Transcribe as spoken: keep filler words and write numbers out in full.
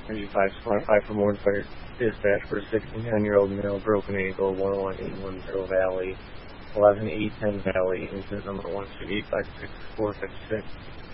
thirty-five twenty-five for Morning Fire Dispatch for a sixty-nine-year-old male, broken ankle, one oh one eight one zero Valley, eleven eight ten Valley, incident number one two eight five six four five six.